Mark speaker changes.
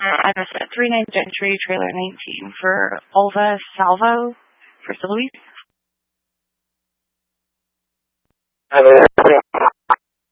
Speaker 1: I'm at 39 Gentry, trailer 19 for Olva Salvo for Luis.